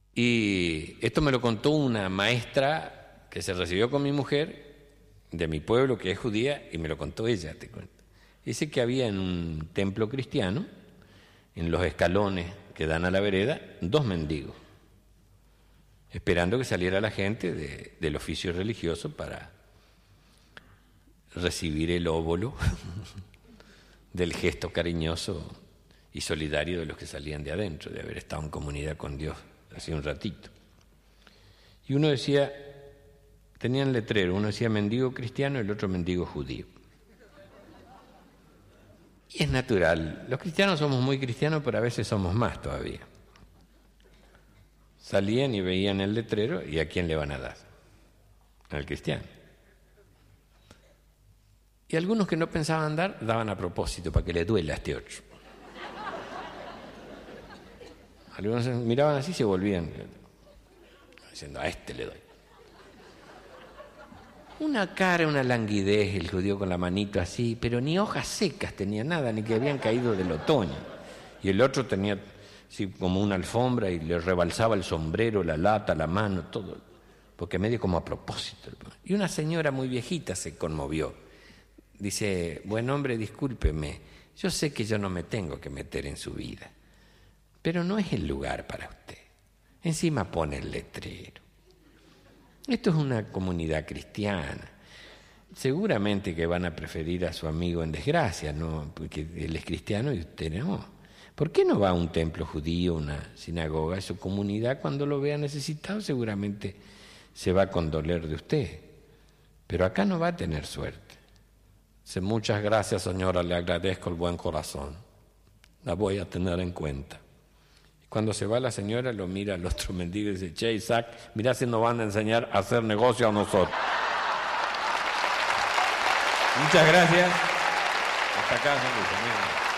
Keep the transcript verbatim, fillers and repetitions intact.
Y esto me lo contó una maestra que se recibió con mi mujer, de mi pueblo, que es judía, y me lo contó ella, te cuento. Dice que había en un templo cristiano, en los escalones que dan a la vereda, dos mendigos, esperando que saliera la gente de, del oficio religioso para recibir el óvulo del gesto cariñoso y solidario de los que salían de adentro, de haber estado en comunidad con Dios hace un ratito. Y uno decía, tenían letrero, uno decía mendigo cristiano y el otro mendigo judío. Y es natural, los cristianos somos muy cristianos, pero a veces somos más todavía. Salían y veían el letrero, ¿y a quién le van a dar? Al cristiano. Y algunos que no pensaban dar, daban a propósito, para que le duela a este otro. Algunos miraban así y se volvían, diciendo, a este le doy. Una cara, una languidez, el judío con la manito así, pero ni hojas secas tenía nada, ni que habían caído del otoño. Y el otro tenía así como una alfombra y le rebalsaba el sombrero, la lata, la mano, todo, porque medio como a propósito. Y una señora muy viejita se conmovió. Dice, buen hombre, discúlpeme, yo sé que yo no me tengo que meter en su vida, pero no es el lugar para usted. Encima pone el letrero. Esto es una comunidad cristiana. Seguramente que van a preferir a su amigo en desgracia, ¿no? Porque él es cristiano y usted no. ¿Por qué no va a un templo judío, una sinagoga? A su comunidad, cuando lo vea necesitado, seguramente se va a condoler de usted. Pero acá no va a tener suerte. Dice, muchas gracias, señora, le agradezco el buen corazón. La voy a tener en cuenta. Cuando se va la señora, lo mira al otro mendigo y dice, che, Isaac, mirá si nos van a enseñar a hacer negocio a nosotros. Muchas gracias. Hasta acá, San Luis.